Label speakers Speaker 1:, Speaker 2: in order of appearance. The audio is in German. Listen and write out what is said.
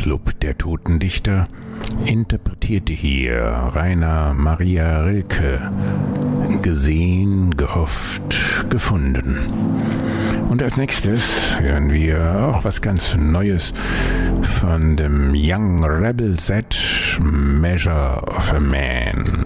Speaker 1: Club der Toten Dichter interpretierte hier Rainer Maria Rilke Gesehen, gehofft, gefunden. Und als nächstes hören wir auch was ganz Neues von dem Young Rebel Set, Measure of a Man.